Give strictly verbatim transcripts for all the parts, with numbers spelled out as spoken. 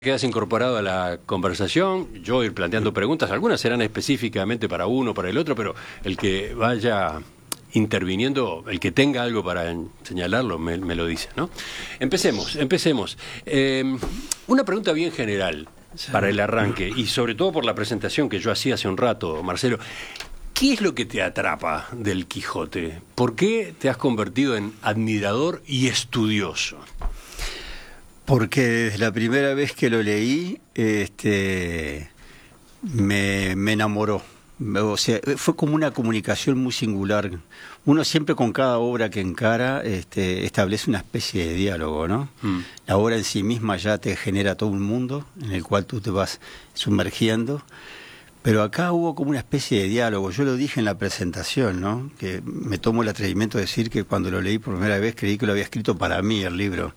Quedas incorporado a la conversación, yo ir planteando preguntas, algunas serán específicamente para uno, para el otro, pero el que vaya interviniendo, el que tenga algo para señalarlo, me, me lo dice, ¿no? Empecemos, empecemos. Eh, una pregunta bien general para el arranque, y sobre todo por la presentación que yo hacía hace un rato, Marcelo. ¿Qué es lo que te atrapa del Quijote? ¿Por qué te has convertido en admirador y estudioso? Porque desde la primera vez que lo leí, este, me, me enamoró. O sea, fue como una comunicación muy singular. Uno siempre con cada obra que encara este, establece una especie de diálogo, ¿no? Mm. La obra en sí misma ya te genera todo un mundo en el cual tú te vas sumergiendo. Pero acá hubo como una especie de diálogo. Yo lo dije en la presentación, ¿no? Que me tomo el atrevimiento de decir que cuando lo leí por primera vez creí que lo había escrito para mí el libro.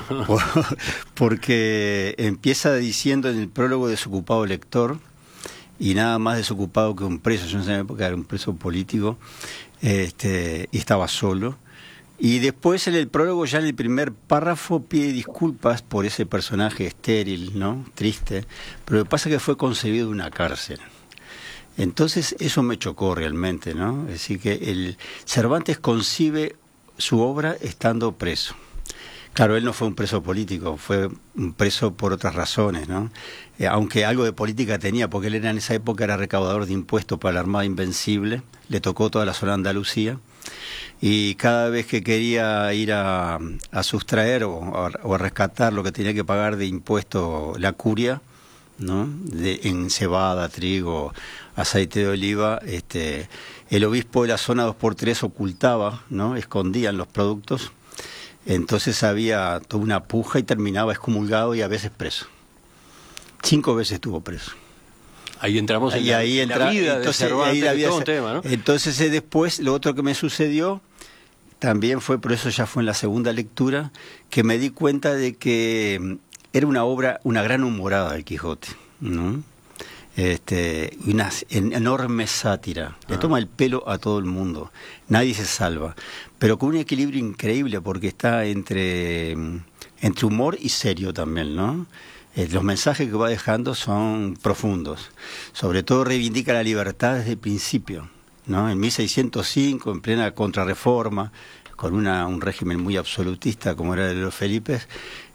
Porque empieza diciendo en el prólogo desocupado lector, y nada más desocupado que un preso. Yo en esa época era un preso político, este, y estaba solo. Y después en el prólogo, ya en el primer párrafo, pide disculpas por ese personaje estéril, ¿no? Triste. Pero lo que pasa es que fue concebido en una cárcel. Entonces eso me chocó realmente, ¿no? Es decir, que el Cervantes concibe su obra estando preso. Claro, él no fue un preso político, fue un preso por otras razones, ¿no? Eh, aunque algo de política tenía, porque él era, en esa época era recaudador de impuestos para la Armada Invencible, le tocó toda la zona de Andalucía. Y cada vez que quería ir a, a sustraer o a, o a rescatar lo que tenía que pagar de impuesto la curia, ¿no? De, en cebada, trigo, aceite de oliva, este, el obispo de la zona dos por tres ocultaba, ¿no? Escondían los productos. Entonces había toda una puja y terminaba excomulgado y a veces preso. Cinco veces estuvo preso. Ahí entramos en, y la, ahí en entra, la vida entonces, de Cervantes, ahí la vida, todo un tema, ¿no? Entonces eh, después, lo otro que me sucedió, también fue, por eso ya fue en la segunda lectura, que me di cuenta de que era una obra, una gran humorada el Quijote, ¿no? Este, una en, enorme sátira, ah. Le toma el pelo a todo el mundo, nadie se salva, pero con un equilibrio increíble porque está entre, entre humor y serio también, ¿no? Eh, los mensajes que va dejando son profundos, sobre todo reivindica la libertad desde el principio, ¿no? En mil seiscientos cinco, en plena contrarreforma, con una, un régimen muy absolutista como era el de los Felipes,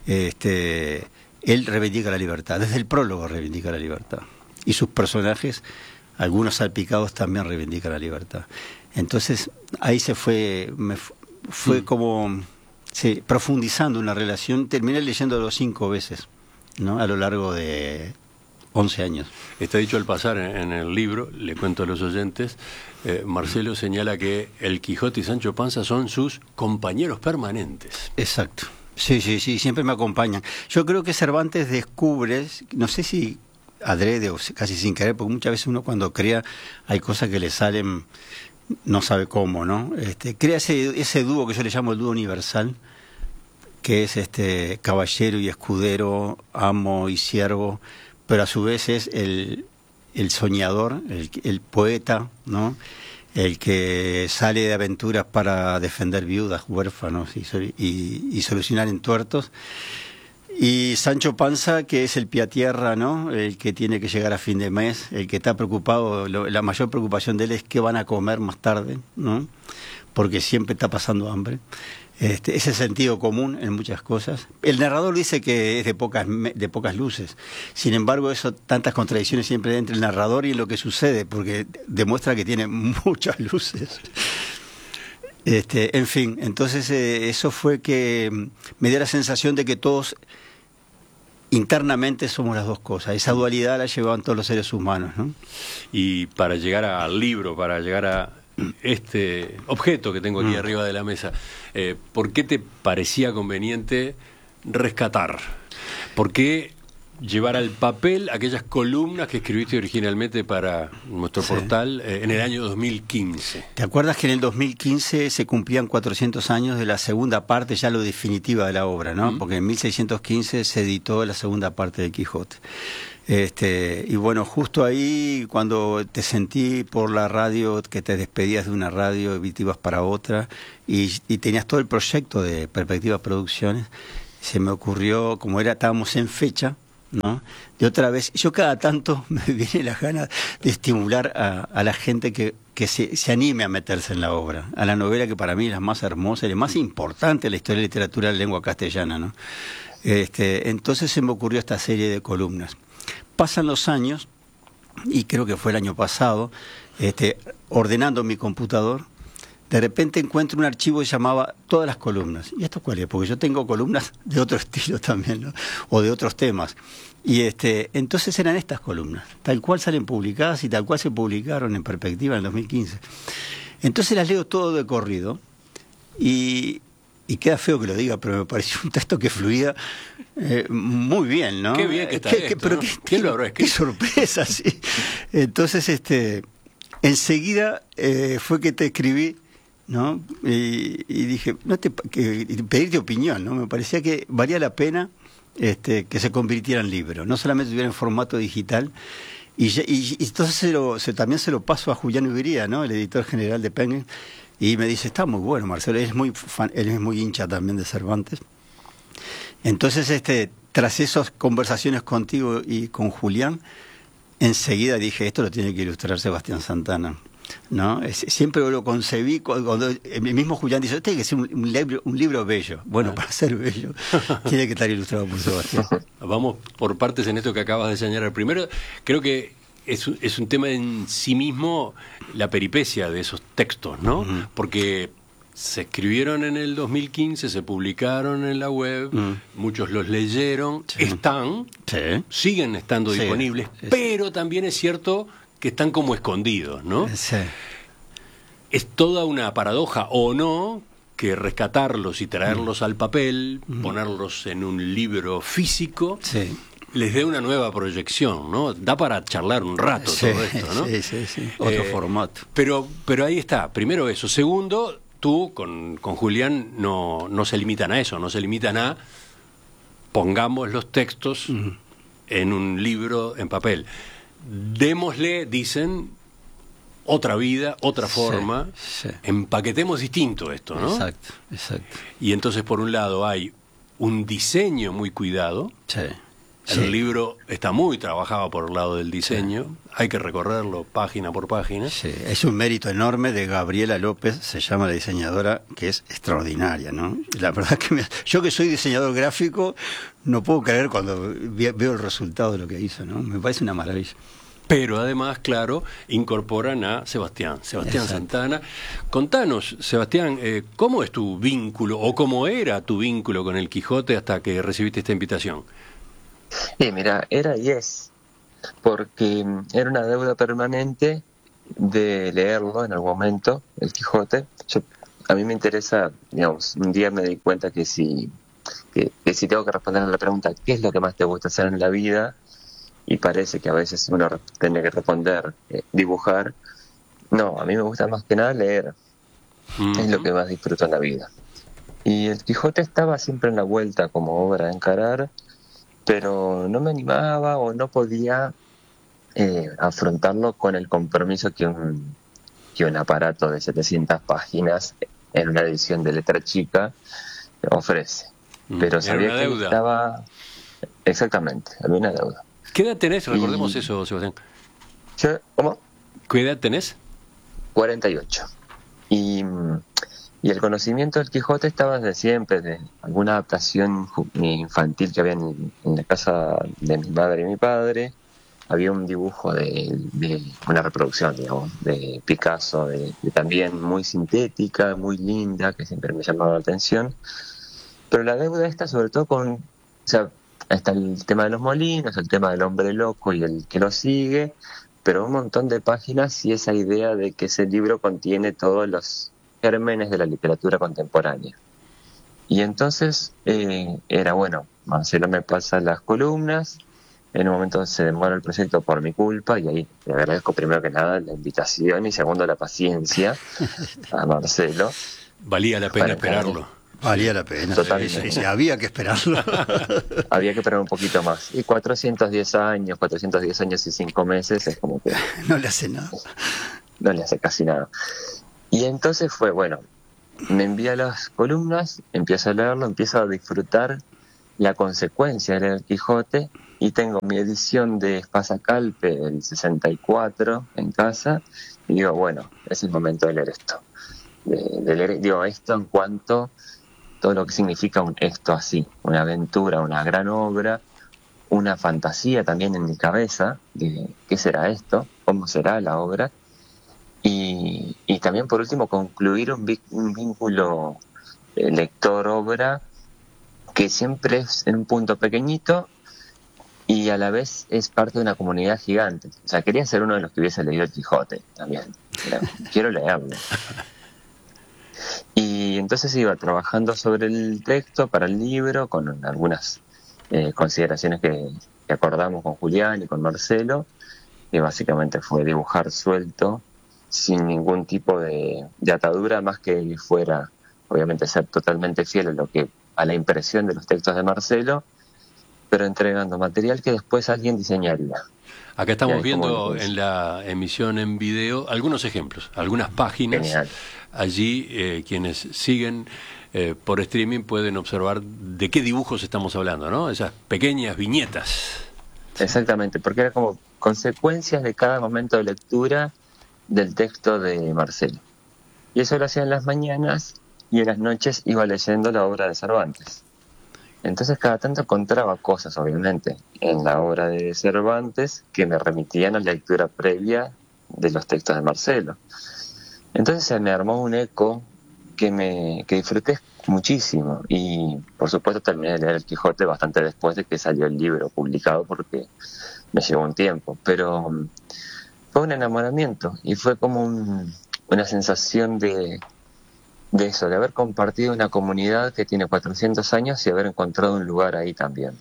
este, él reivindica la libertad, desde el prólogo reivindica la libertad. Y sus personajes, algunos salpicados, también reivindican la libertad. Entonces, ahí se fue, me fue mm. como sí, profundizando una relación. Terminé leyéndolo cinco veces, ¿no? A lo largo de once años. Está dicho al pasar en, en el libro, le cuento a los oyentes, eh, Marcelo señala que el Quijote y Sancho Panza son sus compañeros permanentes. Exacto. Sí, sí, sí, siempre me acompañan. Yo creo que Cervantes descubre, no sé si adrede o casi sin querer, porque muchas veces uno cuando crea hay cosas que le salen, no sabe cómo, ¿no? Este, crea ese, ese dúo que yo le llamo el dúo universal, que es este caballero y escudero, amo y siervo, pero a su vez es el, el soñador, el, el poeta, ¿no? El que sale de aventuras para defender viudas, huérfanos y, y, y solucionar entuertos. Y Sancho Panza, que es el piatierra, ¿no? El que tiene que llegar a fin de mes, el que está preocupado, lo, la mayor preocupación de él es qué van a comer más tarde, ¿no? Porque siempre está pasando hambre. Este, ese sentido común en muchas cosas. El narrador dice que es de pocas, de pocas luces. Sin embargo, eso, tantas contradicciones siempre entre el narrador y lo que sucede, porque demuestra que tiene muchas luces. Este, en fin, entonces eh, eso fue que me dio la sensación de que todos internamente somos las dos cosas. Esa dualidad la llevaban todos los seres humanos, ¿no? Y para llegar al libro, para llegar a este objeto que tengo aquí mm. arriba de la mesa, eh, ¿por qué te parecía conveniente rescatar? ¿Por qué llevar al papel aquellas columnas que escribiste originalmente para nuestro sí. portal eh, en el año dos mil quince? ¿Te acuerdas que en el dos mil quince se cumplían cuatrocientos años de la segunda parte, ya lo definitiva de la obra, ¿no? Mm. Porque en mil seiscientos quince se editó la segunda parte de Quijote. Este, y bueno, justo ahí cuando te sentí por la radio, que te despedías de una radio y te ibas para otra, y, y tenías todo el proyecto de Perspectivas Producciones, se me ocurrió, como era, estábamos en fecha, ¿no? De otra vez, yo cada tanto me viene la gana de estimular a, a la gente que, que se, se anime a meterse en la obra, a la novela que para mí es la más hermosa y la más importante de la historia de la literatura de lengua castellana, ¿no? Este, entonces se me ocurrió esta serie de columnas. Pasan los años, y creo que fue el año pasado, este, ordenando mi computador, de repente encuentro un archivo que llamaba Todas las columnas. ¿Y esto cuál es? Porque yo tengo columnas de otro estilo también, ¿no? O de otros temas. Y este, entonces eran estas columnas, tal cual salen publicadas y tal cual se publicaron en Perspectiva en el dos mil quince. Entonces las leo todo de corrido y, y queda feo que lo diga, pero me pareció un texto que fluía eh, muy bien, ¿no? Qué bien que está ¿Qué, esto, qué, pero ¿no? qué, ¿Quién lo habrá escrito? Qué sorpresa, sí. Entonces, este, enseguida eh, fue que te escribí, ¿no? Y, y dije, no te, que, pedirte opinión, ¿no? Me parecía que valía la pena este, que se convirtiera en libro, no solamente tuviera en formato digital. Y, y, y entonces se lo, se, también se lo paso a Julián Ubiría, ¿no? El editor general de Penguin, y me dice, está muy bueno, Marcelo, él es muy fan, él es muy hincha también de Cervantes. Entonces, este, tras esas conversaciones contigo y con Julián, enseguida dije, esto lo tiene que ilustrar Sebastián Santana, ¿no? Es, siempre lo concebí cuando el mismo Julián dice, tiene que ser un, un libro un libro bello. Bueno, ah. para ser bello tiene que estar ilustrado por Sebastián. Vamos por partes en esto que acabas de señalar. Primero, creo que es, es un tema en sí mismo la peripecia de esos textos, ¿no? Uh-huh. Porque se escribieron en el dos mil quince, se publicaron en la web, uh-huh. muchos los leyeron, sí. están, sí. siguen estando sí. disponibles, sí. pero también es cierto que están como escondidos, ¿no? Sí. Es toda una paradoja, o no, que rescatarlos y traerlos mm. al papel, mm. ponerlos en un libro físico, sí. les dé una nueva proyección, ¿no? Da para charlar un rato sí, todo esto, ¿no? Sí, sí, sí. Otro eh, formato. Pero, pero ahí está, primero eso. Segundo, tú con, con Julián no, no se limitan a eso, no se limitan a pongamos los textos mm. en un libro en papel. Démosle, dicen, otra vida, otra forma, sí, sí. empaquetemos distinto esto, ¿no? Exacto, exacto. Y entonces, por un lado, hay un diseño muy cuidado. Sí. El sí. libro está muy trabajado por el lado del diseño, sí. hay que recorrerlo página por página. Sí, es un mérito enorme de Gabriela López, se llama la diseñadora, que es extraordinaria, ¿no? La verdad que me, yo que soy diseñador gráfico, no puedo creer cuando veo el resultado de lo que hizo, ¿no? Me parece una maravilla. Pero además, claro, incorporan a Sebastián, Sebastián Exacto. Santana. Contanos, Sebastián, eh, ¿cómo es tu vínculo o cómo era tu vínculo con el Quijote hasta que recibiste esta invitación? Sí, mira, era y es, porque era una deuda permanente de leerlo en algún momento, el Quijote. Yo, a mí me interesa, digamos, un día me di cuenta que si, que, que si tengo que responder a la pregunta, ¿qué es lo que más te gusta hacer en la vida? Y parece que a veces uno tiene que responder, eh, dibujar. No, a mí me gusta más que nada leer, mm-hmm. es lo que más disfruto en la vida. Y el Quijote estaba siempre en la vuelta como obra a encarar, pero no me animaba o no podía eh, afrontarlo con el compromiso que un, que un aparato de setecientas páginas en una edición de letra chica ofrece. Mm, pero sabía que estaba... Exactamente, había una deuda. ¿Qué edad tenés? Recordemos y... eso, Sebastián. Yo, ¿Cómo? ¿Qué edad tenés? cuarenta y ocho. Y... Y el conocimiento del Quijote estaba desde siempre, de alguna adaptación infantil que había en, en la casa de mi madre y mi padre. Había un dibujo de, de una reproducción, digamos, de Picasso, de, de también muy sintética, muy linda, que siempre me llamaba la atención. Pero la deuda está sobre todo con... O sea, está el tema de los molinos, el tema del hombre loco y el que lo sigue, pero un montón de páginas y esa idea de que ese libro contiene todos los gérmenes de la literatura contemporánea. Y entonces eh, era bueno, Marcelo me pasa las columnas, en un momento se demora el proyecto por mi culpa y ahí le agradezco primero que nada la invitación y segundo la paciencia a Marcelo. Valía la pena esperarlo. Valía la pena, totalmente. Sí, sí, había que esperarlo. Había que esperar un poquito más. Y cuatrocientos diez años, cuatrocientos diez años y cinco meses es como que... No le hace nada. No le hace casi nada. Y entonces fue, bueno, me envía las columnas, empiezo a leerlo, empiezo a disfrutar la consecuencia del Quijote y tengo mi edición de Espasacalpe el sesenta y cuatro en casa, y digo, bueno, es el momento de leer esto. De, de leer, digo, esto en cuanto a todo lo que significa un esto así, una aventura, una gran obra, una fantasía también en mi cabeza de qué será esto, cómo será la obra, y, y también por último concluir un, un vínculo eh, lector-obra que siempre es en un punto pequeñito y a la vez es parte de una comunidad gigante. O sea, quería ser uno de los que hubiese leído el Quijote también. Era, quiero leerlo. Y entonces iba trabajando sobre el texto para el libro con algunas eh, consideraciones que, que acordamos con Julián y con Marcelo, que básicamente fue dibujar suelto, sin ningún tipo de, de atadura, más que fuera, obviamente, ser totalmente fiel a lo que a la impresión de los textos de Marcelo, pero entregando material que después alguien diseñaría. Acá estamos viendo en la emisión en video algunos ejemplos, algunas páginas. Genial. Allí eh, quienes siguen eh, por streaming pueden observar de qué dibujos estamos hablando, ¿no? Esas pequeñas viñetas. Exactamente, porque era como consecuencias de cada momento de lectura del texto de Marcelo. Y eso lo hacía en las mañanas y en las noches iba leyendo la obra de Cervantes. Entonces cada tanto encontraba cosas, obviamente, en la obra de Cervantes que me remitían a la lectura previa de los textos de Marcelo. Entonces se me armó un eco que me que disfruté muchísimo y por supuesto terminé de leer El Quijote bastante después de que salió el libro publicado porque me llevó un tiempo, pero fue un enamoramiento y fue como un, una sensación de, de eso, de haber compartido una comunidad que tiene cuatrocientos años y haber encontrado un lugar ahí también.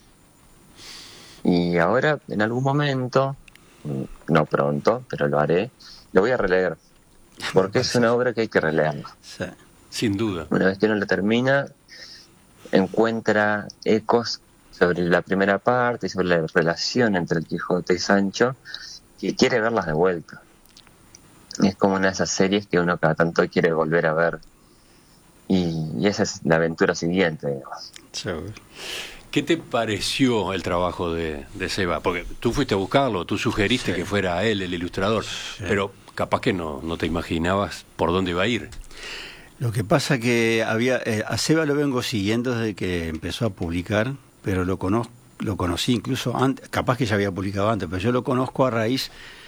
Y ahora, en algún momento, no pronto, pero lo haré, lo voy a releer, porque es una obra que hay que releerla. Sí, sin duda. Una vez que uno la termina, encuentra ecos sobre la primera parte y sobre la relación entre el Quijote y Sancho, que quiere verlas de vuelta. Y es como una de esas series que uno cada tanto quiere volver a ver. Y, y esa es la aventura siguiente, digamos. Sí. ¿Qué te pareció el trabajo de, de Seba? Porque tú fuiste a buscarlo, tú sugeriste sí. que fuera él el ilustrador, sí. pero capaz que no, no te imaginabas por dónde iba a ir. Lo que pasa que había eh, a Seba lo vengo siguiendo desde que empezó a publicar, pero lo conozco, lo conocí incluso antes, capaz que ya había publicado antes, pero yo lo conozco a raíz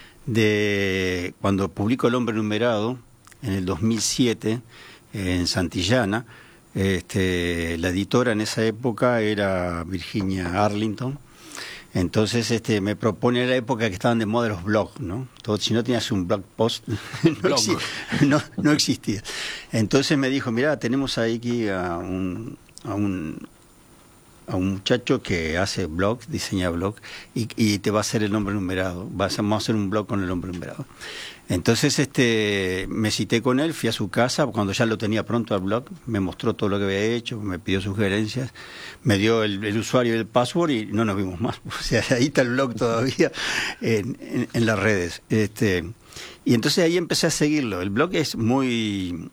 de cuando publicó El Hombre Numerado en el dos mil siete en Santillana. Este, la editora en esa época era Virginia Arlington. Entonces este, me propone la época que estaban de moda los blogs, ¿no? Todo, si no tenías un blog post, no, exi no, no existía. Entonces me dijo, mira, tenemos aquí a un, a un, a un muchacho que hace blogs, diseña blogs, y, y te va a hacer El Hombre Numerado. Vas a, vamos a hacer un blog con El Hombre Numerado. Entonces este me cité con él, fui a su casa, cuando ya lo tenía pronto al blog, me mostró todo lo que había hecho, me pidió sugerencias, me dio el, el usuario y el password y no nos vimos más. O sea, ahí está el blog todavía en, en, en las redes. Este, y entonces ahí empecé a seguirlo. El blog es muy...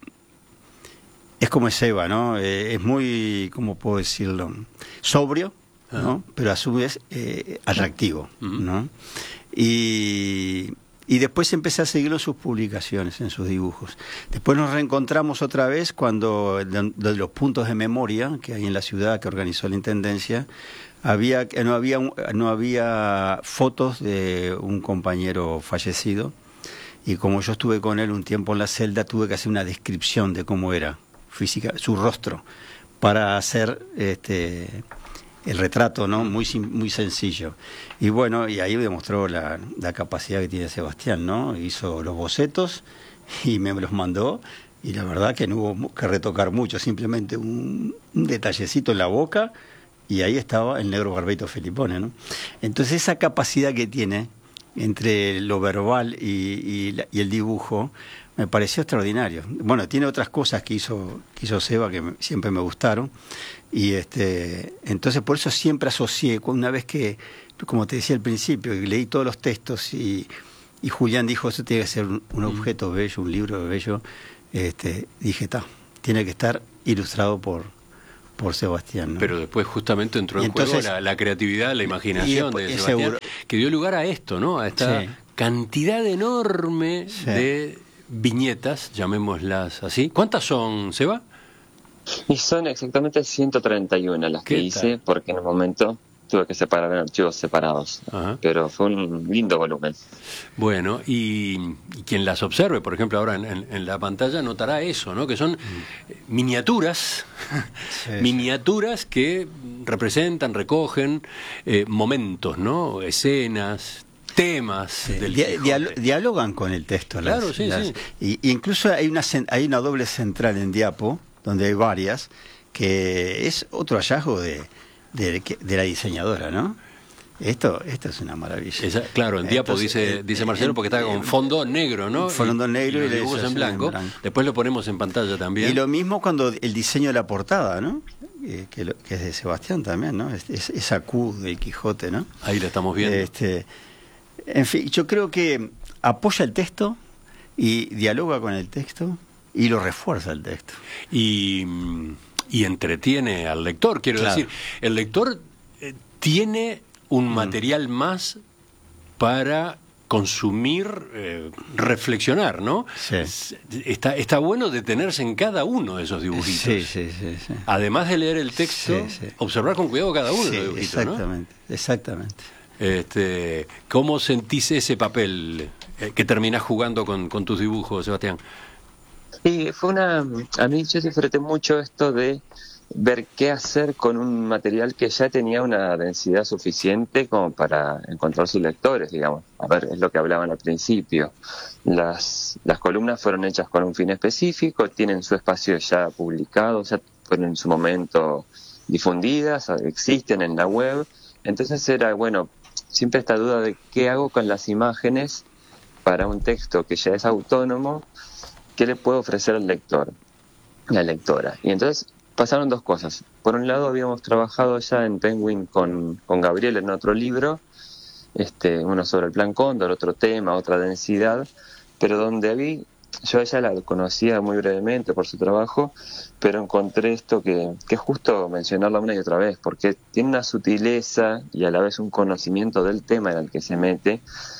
es como es Seba, ¿no? Eh, es muy, ¿cómo puedo decirlo? Sobrio, ¿no? Pero a su vez eh, atractivo, ¿no? Y... Y después empecé a seguirlo en sus publicaciones, en sus dibujos. Después nos reencontramos otra vez cuando de, de los puntos de memoria que hay en la ciudad que organizó la Intendencia, había no había no había fotos de un compañero fallecido y como yo estuve con él un tiempo en la celda, tuve que hacer una descripción de cómo era física, su rostro, para hacer este el retrato, ¿no? Muy muy sencillo. Y bueno, y ahí demostró la, la capacidad que tiene Sebastián, ¿no? Hizo los bocetos y me los mandó, y la verdad que no hubo que retocar mucho, simplemente un, un detallecito en la boca, y ahí estaba el negro Barbeito Felipone, ¿no? Entonces esa capacidad que tiene entre lo verbal y, y, la, y el dibujo me pareció extraordinario. Bueno, tiene otras cosas que hizo, que hizo Seba que me, siempre me gustaron. Y este, entonces por eso siempre asocié, una vez que, como te decía al principio, que leí todos los textos y, y Julián dijo, eso tiene que ser un, un objeto bello, un libro bello, este, dije, está, tiene que estar ilustrado por, por Sebastián, ¿no? Pero después justamente entró en entonces, juego la, la creatividad, la imaginación después, de Sebastián, seguro, que dio lugar a esto, ¿no? A esta sí. cantidad enorme sí. de viñetas, llamémoslas así. ¿Cuántas son, Seba? Y son exactamente ciento treinta y uno las que hice, porque en un momento tuve que separar en archivos separados. Ajá. Pero fue un lindo volumen. Bueno, y, y quien las observe, por ejemplo, ahora en, en, en la pantalla, notará eso, ¿no? Que son mm. miniaturas, sí, miniaturas sí. que representan, recogen eh, momentos, ¿no? Escenas, temas sí. del Di dial dialogan con el texto. Claro, las, sí, las, sí. Y, incluso hay una, hay una doble central en Diapo, donde hay varias, que es otro hallazgo de, de, de la diseñadora, ¿no? Esto, esto es una maravilla. Esa, claro, en Diapo dice, eh, dice Marcelo, porque está con fondo negro, ¿no? Fondo negro y, y los dibujos en blanco. en blanco. Después lo ponemos en pantalla también. Y lo mismo cuando el diseño de la portada, ¿no? Eh, que, lo, que es de Sebastián también, ¿no? Es, es, esa Q del Quijote, ¿no? Ahí la estamos viendo. Este, en fin, yo creo que apoya el texto y dialoga con el texto y lo refuerza el texto. Y, y entretiene al lector, quiero claro. decir. El lector eh, tiene un mm. material más para consumir, eh, reflexionar, ¿no? Sí. Está, está bueno detenerse en cada uno de esos dibujitos. Sí, sí, sí, sí. Además de leer el texto, sí, sí. observar con cuidado cada uno sí, de los dibujitos, exactamente, ¿no? Exactamente. Este, ¿cómo sentís ese papel eh, que terminás jugando con, con tus dibujos, Sebastián? Sí, fue una... A mí yo disfruté mucho esto de ver qué hacer con un material que ya tenía una densidad suficiente como para encontrar sus lectores, digamos. A ver, es lo que hablaban al principio. Las, las columnas fueron hechas con un fin específico, tienen su espacio ya publicado, ya fueron en su momento difundidas, existen en la web. Entonces era, bueno, siempre esta duda de qué hago con las imágenes para un texto que ya es autónomo, qué le puedo ofrecer al lector, la lectora. Y entonces pasaron dos cosas. Por un lado habíamos trabajado ya en Penguin con, con Gabriel en otro libro, este, uno sobre el Plan Cóndor, otro tema, otra densidad, pero donde había, yo a ella la conocía muy brevemente por su trabajo, pero encontré esto que, que es justo mencionarla una y otra vez, porque tiene una sutileza y a la vez un conocimiento del tema en el que se mete,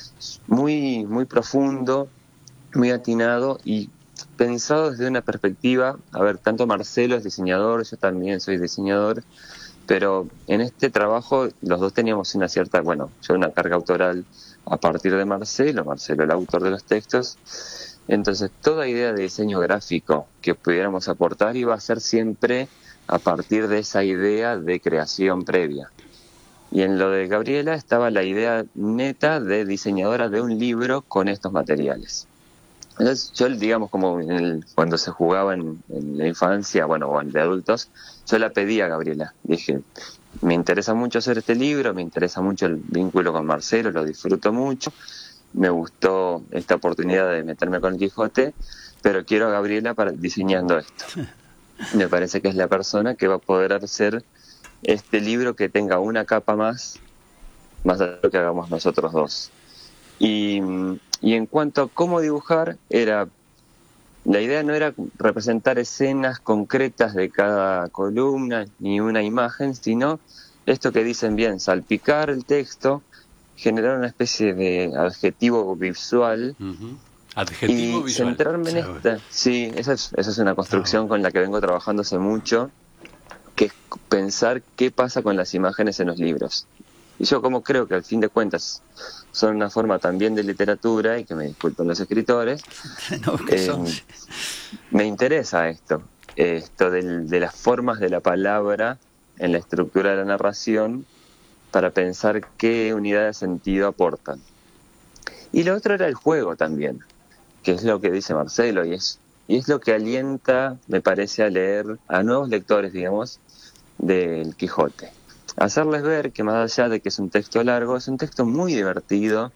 muy, muy profundo, muy atinado y pensado desde una perspectiva, a ver, tanto Marcelo es diseñador, yo también soy diseñador, pero en este trabajo los dos teníamos una cierta, bueno, yo una carga autoral a partir de Marcelo, Marcelo el autor de los textos, entonces toda idea de diseño gráfico que pudiéramos aportar iba a ser siempre a partir de esa idea de creación previa. Y en lo de Gabriela estaba la idea neta de diseñadora de un libro con estos materiales. Entonces yo, digamos, como en el, cuando se jugaba en, en la infancia, bueno, o en de adultos, yo la pedí a Gabriela. Dije, me interesa mucho hacer este libro, me interesa mucho el vínculo con Marcelo, lo disfruto mucho, me gustó esta oportunidad de meterme con el Quijote, pero quiero a Gabriela para diseñando esto. Me parece que es la persona que va a poder hacer este libro que tenga una capa más, más de lo que hagamos nosotros dos. Y, y en cuanto a cómo dibujar, era la idea no era representar escenas concretas de cada columna ni una imagen, sino esto que dicen bien, salpicar el texto, generar una especie de adjetivo visual. Uh-huh. Adjetivo y visual. Centrarme en esta. Sí, esa es, esa es una construcción con la que vengo trabajando hace mucho, que es pensar qué pasa con las imágenes en los libros. Y yo como creo que al fin de cuentas son una forma también de literatura, y que me disculpen los escritores, no, que eh, son... me interesa esto, esto del, de las formas de la palabra en la estructura de la narración para pensar qué unidad de sentido aportan. Y lo otro era el juego también, que es lo que dice Marcelo, y es, y es lo que alienta, me parece, a leer a nuevos lectores, digamos, del Quijote. Hacerles ver que más allá de que es un texto largo, es un texto muy divertido,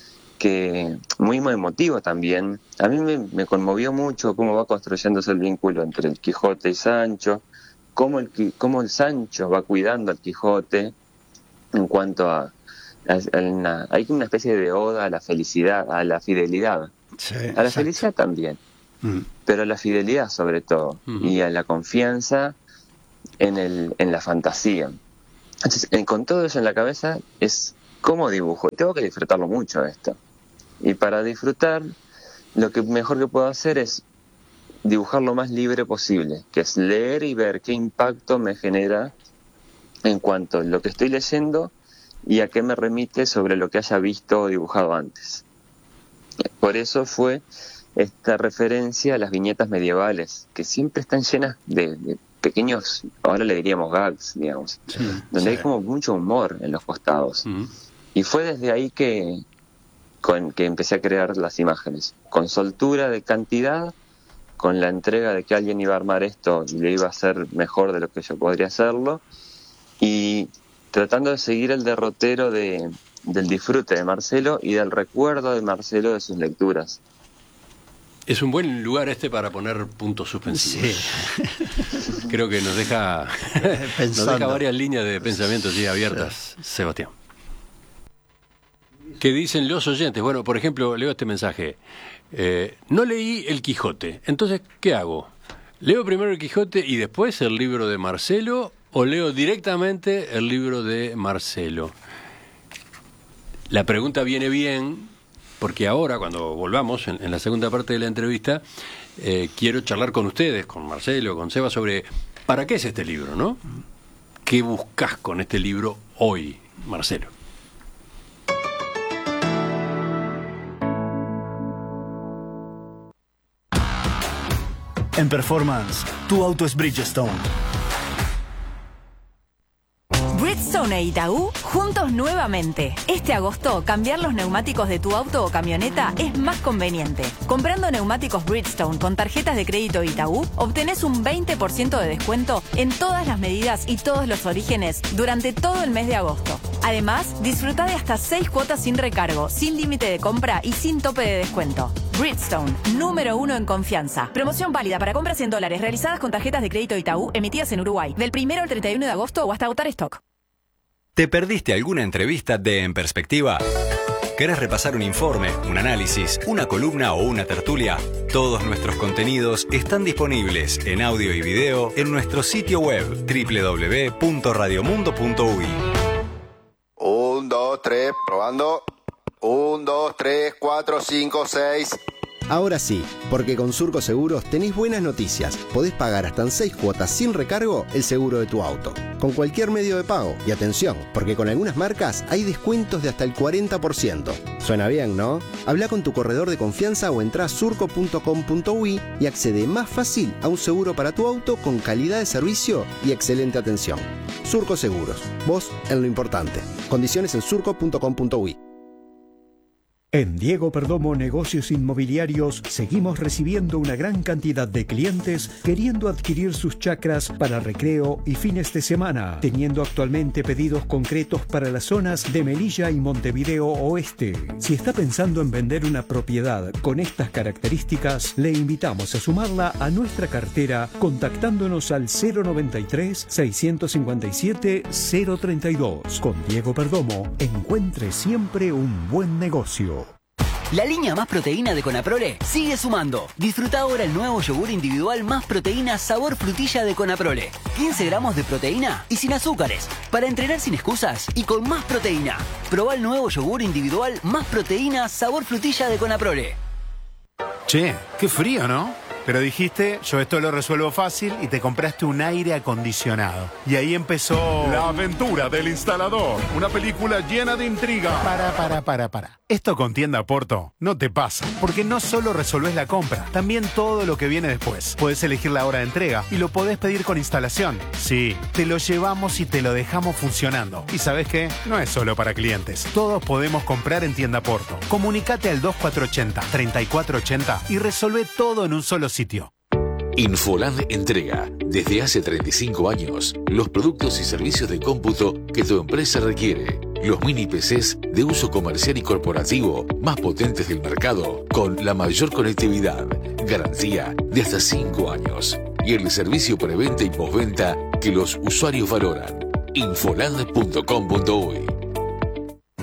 que muy, muy emotivo también. A mí me, me conmovió mucho cómo va construyéndose el vínculo entre el Quijote y Sancho, cómo el, cómo el Sancho va cuidando al Quijote en cuanto a, a, a una, hay una especie de oda a la felicidad, a la fidelidad, sí, a la exacto. felicidad también, mm. pero a la fidelidad sobre todo, mm. y a la confianza en, el, en la fantasía. Entonces, eh, con todo eso en la cabeza, es cómo dibujo. Tengo que disfrutarlo mucho esto. Y para disfrutar, lo que mejor que puedo hacer es dibujar lo más libre posible, que es leer y ver qué impacto me genera en cuanto a lo que estoy leyendo y a qué me remite sobre lo que haya visto o dibujado antes. Por eso fue esta referencia a las viñetas medievales, que siempre están llenas de, de pequeños, ahora le diríamos gags, digamos, sí, donde sí. hay como mucho humor en los costados. Uh-huh. Y fue desde ahí que, con, que empecé a crear las imágenes, con soltura de cantidad, con la entrega de que alguien iba a armar esto y lo iba a hacer mejor de lo que yo podría hacerlo, y tratando de seguir el derrotero de, del disfrute de Marcelo y del recuerdo de Marcelo de sus lecturas. Es un buen lugar este para poner puntos suspensivos. Sí. Creo que nos deja, nos deja varias líneas de pensamiento así abiertas, sí. Sebastián. ¿Qué dicen los oyentes? Bueno, por ejemplo, leo este mensaje. Eh, no leí El Quijote, entonces, ¿qué hago? ¿Leo primero El Quijote y después el libro de Marcelo o leo directamente el libro de Marcelo? La pregunta viene bien porque ahora, cuando volvamos en, en la segunda parte de la entrevista, eh, quiero charlar con ustedes, con Marcelo, con Seba, sobre ¿para qué es este libro, no? ¿Qué buscas con este libro hoy, Marcelo? En Performance, tu auto es Bridgestone. Bridgestone e Itaú, juntos nuevamente. Este agosto, cambiar los neumáticos de tu auto o camioneta es más conveniente. Comprando neumáticos Bridgestone con tarjetas de crédito Itaú, obtenés un veinte por ciento de descuento en todas las medidas y todos los orígenes durante todo el mes de agosto. Además, disfruta de hasta seis cuotas sin recargo, sin límite de compra y sin tope de descuento. Bridgestone, número uno en confianza. Promoción válida para compras en dólares realizadas con tarjetas de crédito Itaú emitidas en Uruguay, del primero al treinta y uno de agosto o hasta agotar stock. ¿Te perdiste alguna entrevista de En Perspectiva? ¿Querés repasar un informe, un análisis, una columna o una tertulia? Todos nuestros contenidos están disponibles en audio y video en nuestro sitio web doble u doble u doble u punto radiomundo punto u i. Un, dos, tres, probando. Un, dos, tres, cuatro, cinco, seis. Ahora sí, porque con Surco Seguros tenés buenas noticias. Podés pagar hasta en seis cuotas sin recargo el seguro de tu auto, con cualquier medio de pago. Y atención, porque con algunas marcas hay descuentos de hasta el cuarenta por ciento. Suena bien, ¿no? Habla con tu corredor de confianza o entrá a surco punto com punto u i y accede más fácil a un seguro para tu auto con calidad de servicio y excelente atención. Surco Seguros, vos en lo importante. Condiciones en surco punto com punto u i. En Diego Perdomo Negocios Inmobiliarios seguimos recibiendo una gran cantidad de clientes queriendo adquirir sus chacras para recreo y fines de semana, teniendo actualmente pedidos concretos para las zonas de Melilla y Montevideo Oeste. Si está pensando en vender una propiedad con estas características, le invitamos a sumarla a nuestra cartera contactándonos al cero noventa y tres, seiscientos cincuenta y siete, cero treinta y dos. Con Diego Perdomo, encuentre siempre un buen negocio. La línea Más Proteína de Conaprole sigue sumando. Disfruta ahora el nuevo yogur individual Más Proteína sabor frutilla de Conaprole. quince gramos de proteína y sin azúcares. Para entrenar sin excusas y con más proteína. Probá el nuevo yogur individual Más Proteína sabor frutilla de Conaprole. Che, qué frío, ¿no? Pero dijiste, yo esto lo resuelvo fácil y te compraste un aire acondicionado. Y ahí empezó... La aventura del instalador. Una película llena de intriga. Para, para, para, para. Esto con Tienda Porto no te pasa. Porque no solo resolvés la compra, también todo lo que viene después. Podés elegir la hora de entrega y lo podés pedir con instalación. Sí, te lo llevamos y te lo dejamos funcionando. Y ¿sabés qué? No es solo para clientes. Todos podemos comprar en Tienda Porto. Comunicate al dos cuatro ocho cero, tres cuatro ocho cero y resolvé todo en un solo sitio. Infoland entrega, desde hace treinta y cinco años, los productos y servicios de cómputo que tu empresa requiere. Los mini P Cs de uso comercial y corporativo más potentes del mercado, con la mayor conectividad, garantía de hasta cinco años y el servicio preventa y postventa que los usuarios valoran. Infoland punto com punto u i.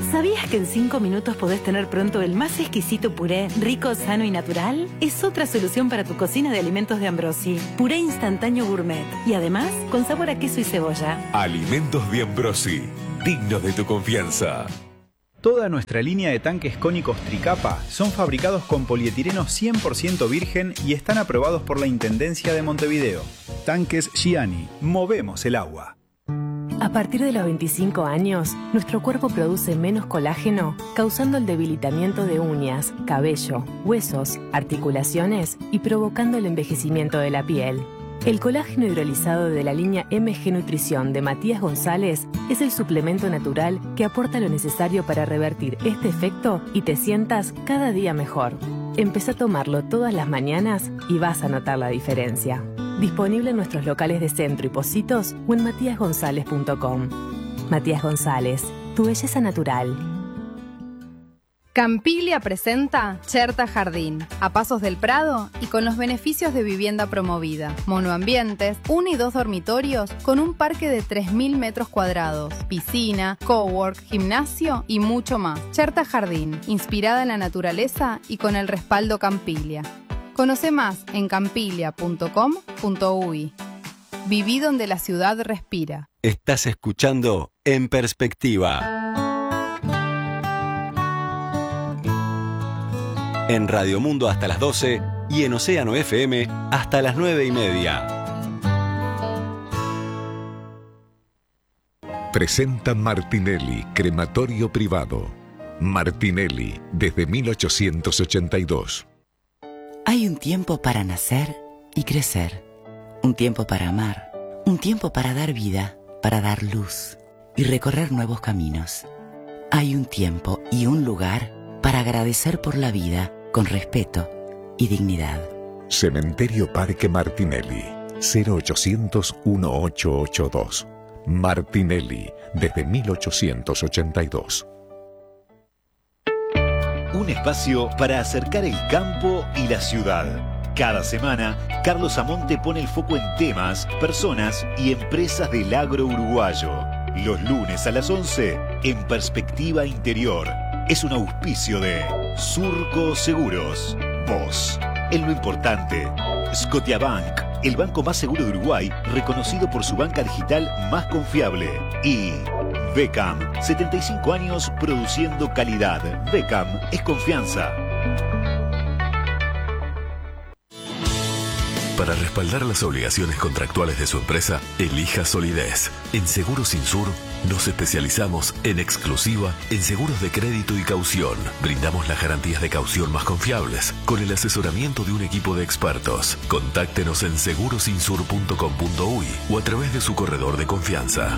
¿Sabías que en cinco minutos podés tener pronto el más exquisito puré, rico, sano y natural? Es otra solución para tu cocina de alimentos de Ambrosi. Puré instantáneo gourmet. Y además, con sabor a queso y cebolla. Alimentos de Ambrosi. Dignos de tu confianza. Toda nuestra línea de tanques cónicos Tricapa son fabricados con polietileno cien por ciento virgen y están aprobados por la Intendencia de Montevideo. Tanques Gianni. Movemos el agua. A partir de los veinticinco años, nuestro cuerpo produce menos colágeno, causando el debilitamiento de uñas, cabello, huesos, articulaciones y provocando el envejecimiento de la piel. El colágeno hidrolizado de la línea M G Nutrición de Matías González es el suplemento natural que aporta lo necesario para revertir este efecto y te sientas cada día mejor. Empezá a tomarlo todas las mañanas y vas a notar la diferencia. Disponible en nuestros locales de Centro y Pocitos o en matías gonzález punto com. Matías González, tu belleza natural. Campiglia presenta Cherta Jardín, a pasos del Prado y con los beneficios de vivienda promovida. Monoambientes, uno y dos dormitorios con un parque de tres mil metros cuadrados, piscina, cowork, gimnasio y mucho más. Cherta Jardín, inspirada en la naturaleza y con el respaldo Campiglia. Conoce más en campiglia punto com punto uy. Viví donde la ciudad respira. Estás escuchando En Perspectiva. En Radio Mundo hasta las doce y en Océano F M hasta las nueve y media. Presenta Martinelli, crematorio privado. Martinelli, desde mil ochocientos ochenta y dos. Hay un tiempo para nacer y crecer. Un tiempo para amar. Un tiempo para dar vida, para dar luz y recorrer nuevos caminos. Hay un tiempo y un lugar para agradecer por la vida con respeto y dignidad. Cementerio Parque Martinelli, cero ochocientos dieciocho ochenta y dos. Martinelli, desde mil ochocientos ochenta y dos. Un espacio para acercar el campo y la ciudad. Cada semana, Carlos Amonte pone el foco en temas, personas y empresas del agro uruguayo. Los lunes a las once, en Perspectiva Interior. Es un auspicio de Surco Seguros. Vos, en lo importante. Scotiabank, el banco más seguro de Uruguay, reconocido por su banca digital más confiable. Y Beckham, setenta y cinco años produciendo calidad. Beckham es confianza. Para respaldar las obligaciones contractuales de su empresa, elija Solidez. En Seguros Insur nos especializamos en exclusiva en seguros de crédito y caución. Brindamos las garantías de caución más confiables con el asesoramiento de un equipo de expertos. Contáctenos en seguros insur punto com punto uy o a través de su corredor de confianza.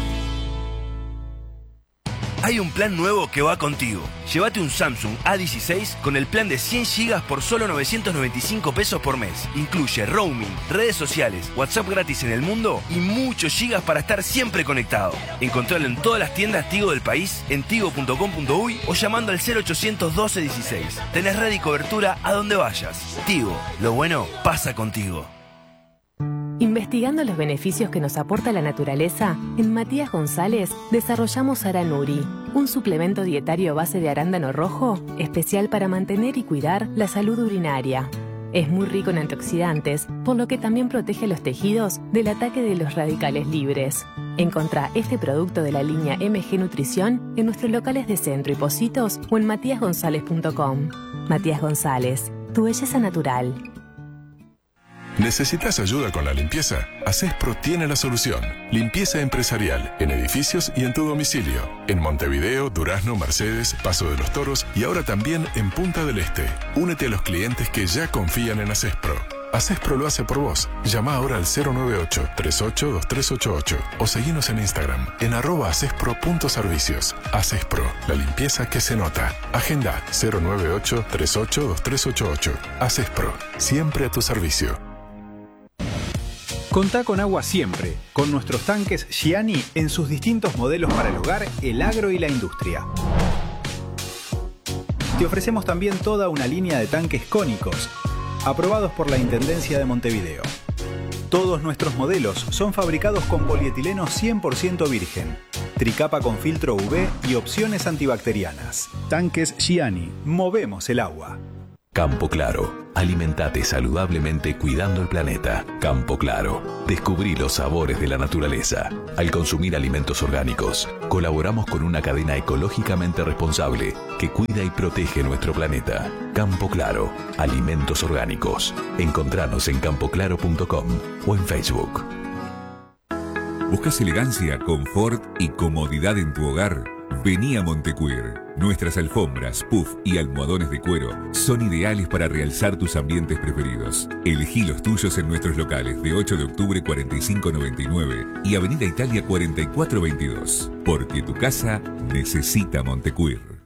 Hay un plan nuevo que va contigo. Llévate un Samsung A dieciséis con el plan de cien gigas por solo novecientos noventa y cinco pesos por mes. Incluye roaming, redes sociales, WhatsApp gratis en el mundo y muchos gigas para estar siempre conectado. Encontralo en todas las tiendas Tigo del país, en tigo punto com punto uy o llamando al cero ochocientos doce dieciséis. Tenés red y cobertura a donde vayas. Tigo, lo bueno pasa contigo. Investigando los beneficios que nos aporta la naturaleza, en Matías González desarrollamos Aranuri, un suplemento dietario a base de arándano rojo, especial para mantener y cuidar la salud urinaria. Es muy rico en antioxidantes, por lo que también protege los tejidos del ataque de los radicales libres. Encontrá este producto de la línea M G Nutrición en nuestros locales de Centro y Pocitos o en matías gonzález punto com. Matías González, tu belleza natural. ¿Necesitas ayuda con la limpieza? Acespro tiene la solución. Limpieza empresarial, en edificios y en tu domicilio. En Montevideo, Durazno, Mercedes, Paso de los Toros y ahora también en Punta del Este. Únete a los clientes que ya confían en Acespro. Acespro lo hace por vos. Llama ahora al cero nueve ocho, tres ocho, dos tres ocho ocho o seguinos en Instagram en arroba acespro punto servicios. Acespro, la limpieza que se nota. Agenda cero nueve ocho, tres ocho, dos tres ocho ocho. Acespro, siempre a tu servicio. Contá con agua siempre, con nuestros tanques Gianni en sus distintos modelos para el hogar, el agro y la industria. Te ofrecemos también toda una línea de tanques cónicos, aprobados por la Intendencia de Montevideo. Todos nuestros modelos son fabricados con polietileno cien por ciento virgen. tricapa con filtro U V y opciones antibacterianas. Tanques Gianni, movemos el agua. Campo Claro. Alimentate saludablemente cuidando el planeta. Campo Claro. Descubrí los sabores de la naturaleza. Al consumir alimentos orgánicos, colaboramos con una cadena ecológicamente responsable que cuida y protege nuestro planeta. Campo Claro. Alimentos orgánicos. Encontranos en campo claro punto com o en Facebook. ¿Buscas elegancia, confort y comodidad en tu hogar? Vení a Montecuir. Nuestras alfombras, puff y almohadones de cuero son ideales para realzar tus ambientes preferidos. Elegí los tuyos en nuestros locales de ocho de octubre cuarenta y cinco noventa y nueve y Avenida Italia cuarenta y cuatro veintidós. Porque tu casa necesita Montecuir.